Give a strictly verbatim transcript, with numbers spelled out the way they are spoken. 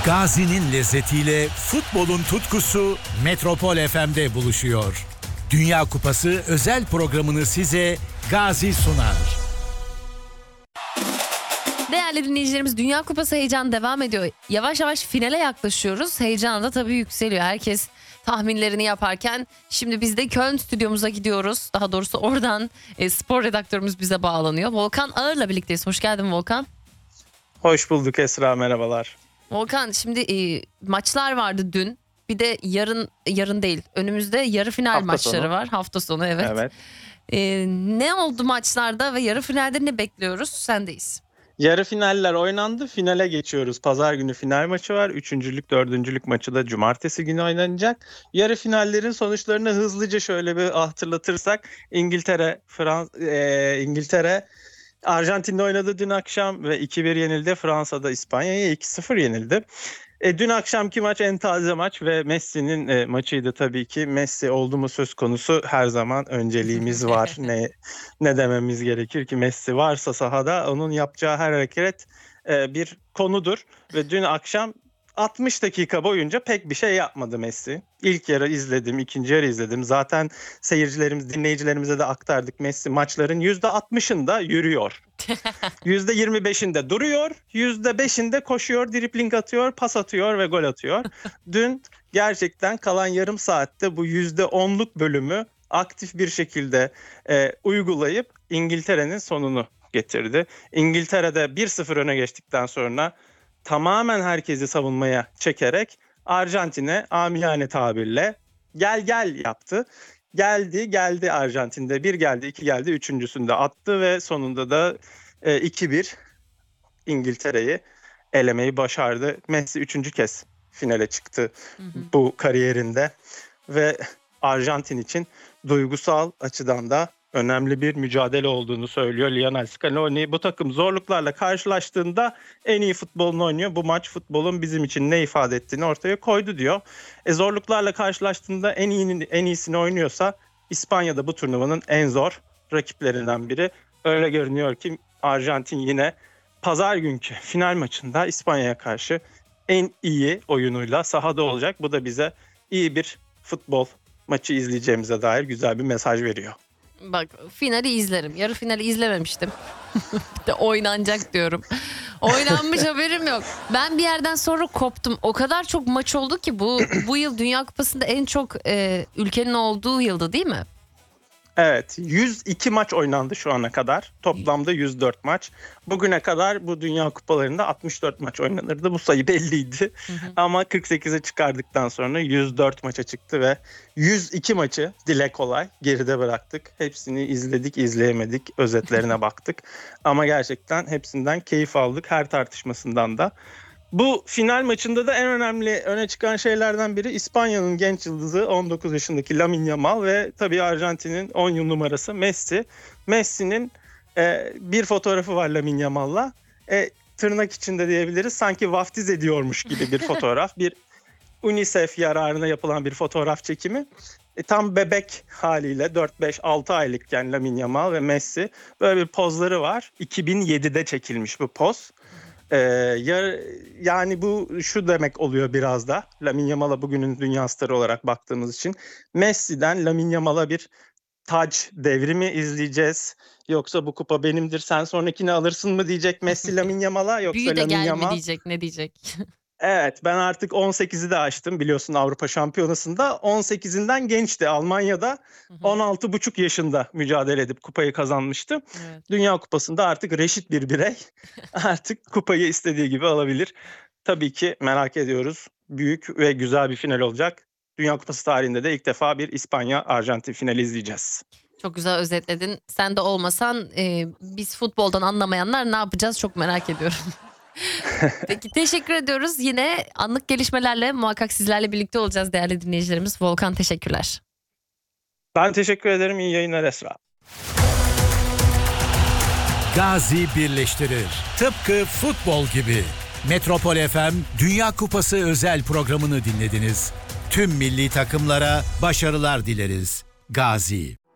Gazi'nin lezzetiyle futbolun tutkusu Metropol F M'de buluşuyor. Dünya Kupası özel programını size Gazi sunar. Değerli dinleyicilerimiz, Dünya Kupası heyecanı devam ediyor. Yavaş yavaş finale yaklaşıyoruz. Heyecan da tabii yükseliyor. Herkes tahminlerini yaparken şimdi biz de Köln stüdyomuza gidiyoruz. Daha doğrusu oradan e, spor redaktörümüz bize bağlanıyor. Volkan Ağır'la birlikteyiz. Hoş geldin Volkan. Hoş bulduk Esra, merhabalar. Volkan, şimdi e, maçlar vardı dün. Bir de yarın yarın değil. Önümüzde yarı final Hafta maçları sonu. var. Hafta sonu evet. Evet. E, ne oldu maçlarda ve yarı finalde ne bekliyoruz? Sendeyiz. Yarı finaller oynandı. Finale geçiyoruz. Pazar günü final maçı var. Üçüncülük, dördüncülük maçı da cumartesi günü oynanacak. Yarı finallerin sonuçlarını hızlıca şöyle bir hatırlatırsak, İngiltere, Frans, e, İngiltere Arjantin'de oynadı dün akşam ve iki bir yenildi. Fransa'da İspanya'ya iki sıfır yenildi. E, dün akşamki maç en taze maç ve Messi'nin e, maçıydı tabii ki. Messi oldu mu söz konusu, her zaman önceliğimiz var. ne ne dememiz gerekir ki, Messi varsa sahada onun yapacağı her hareket e, bir konudur. Ve dün akşam altmış dakika boyunca pek bir şey yapmadı Messi. İlk yarı izledim, ikinci yarı izledim. Zaten seyircilerimiz, dinleyicilerimize de aktardık. Messi maçların yüzde altmışında yürüyor. yüzde yirmi beşinde duruyor, yüzde beşinde koşuyor, dribling atıyor, pas atıyor ve gol atıyor. Dün gerçekten kalan yarım saatte bu yüzde onluk bölümü aktif bir şekilde e, uygulayıp İngiltere'nin sonunu getirdi. İngiltere'de bir sıfır öne geçtikten sonra tamamen herkesi savunmaya çekerek Arjantin'e amiyane tabirle gel gel yaptı. Geldi geldi Arjantin'de bir geldi iki geldi üçüncüsünde attı ve sonunda da e, iki bir İngiltere'yi elemeyi başardı. Messi üçüncü kez finale çıktı hı hı. bu kariyerinde ve Arjantin için duygusal açıdan da önemli bir mücadele olduğunu söylüyor Lionel Scaloni. Bu takım zorluklarla karşılaştığında en iyi futbolunu oynuyor. Bu maç futbolun bizim için ne ifade ettiğini ortaya koydu diyor. E zorluklarla karşılaştığında en iyini, en iyisini oynuyorsa İspanya'da bu turnuvanın en zor rakiplerinden biri. Öyle görünüyor ki Arjantin yine pazar günkü final maçında İspanya'ya karşı en iyi oyunuyla sahada olacak. Bu da bize iyi bir futbol maçı izleyeceğimize dair güzel bir mesaj veriyor. Bak, finali izlerim. Yarı finali izlememiştim. de oynanacak diyorum. Oynanmış haberim yok. Ben bir yerden sonra koptum. O kadar çok maç oldu ki bu bu yıl Dünya Kupası'nda en çok e, ülkenin olduğu yıldı değil mi? Evet, yüz iki maç oynandı şu ana kadar. Toplamda yüz dört maç. Bugüne kadar bu Dünya Kupalarında altmış dört maç oynanırdı. Bu sayı belliydi. Hı hı. Ama kırk sekize çıkardıktan sonra yüz dört maça çıktı ve yüz iki maçı dile kolay geride bıraktık. Hepsini izledik, izleyemedik, özetlerine baktık. Ama gerçekten hepsinden keyif aldık, her tartışmasından da. Bu final maçında da en önemli öne çıkan şeylerden biri İspanya'nın genç yıldızı on dokuz yaşındaki Lamine Yamal ve tabii Arjantin'in on yıl numarası Messi. Messi'nin e, bir fotoğrafı var Lamine Yamal'la. E, tırnak içinde diyebiliriz, sanki vaftiz ediyormuş gibi bir fotoğraf. Bir UNICEF yararına yapılan bir fotoğraf çekimi. E, tam bebek haliyle dört beş altı aylıkken Lamine Yamal ve Messi, böyle bir pozları var. iki bin yedide çekilmiş bu poz. Ee, ya, yani bu şu demek oluyor biraz da, Lamine Yamal'a bugünün dünya starı olarak baktığımız için Messi'den Lamine Yamal'a bir tac devrimi izleyeceğiz. Yoksa bu kupa benimdir, sen sonrakini alırsın mı diyecek Messi Lamine Yamal'a, yoksa Büyü de Lamine gel Yamal mi diyecek, ne diyecek? Evet, ben artık on sekizi de aştım, biliyorsun Avrupa Şampiyonası'nda on sekizinden gençti. Almanya'da on altı buçuk yaşında mücadele edip kupayı kazanmıştı. Evet. Dünya Kupası'nda artık reşit bir birey, artık kupayı istediği gibi alabilir. Tabii ki merak ediyoruz, büyük ve güzel bir final olacak. Dünya Kupası tarihinde de ilk defa bir İspanya-Arjantin finali izleyeceğiz. Çok güzel özetledin. Sen de olmasan e, biz futboldan anlamayanlar ne yapacağız çok merak ediyorum. Peki, teşekkür ediyoruz. Yine anlık gelişmelerle muhakkak sizlerle birlikte olacağız değerli dinleyicilerimiz. Volkan, teşekkürler. Ben teşekkür ederim. İyi yayınlar Esra. Gazi birleştirir. Tıpkı futbol gibi. Metropol F M Dünya Kupası özel programını dinlediniz. Tüm milli takımlara başarılar dileriz. Gazi.